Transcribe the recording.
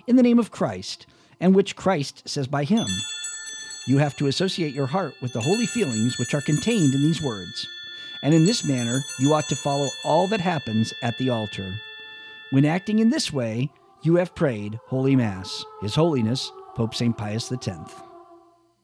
in the name of Christ, and which Christ says by him. You have to associate your heart with the holy feelings which are contained in these words, and in this manner you ought to follow all that happens at the altar. When acting in this way, you have prayed Holy Mass. His Holiness, Pope St. Pius X.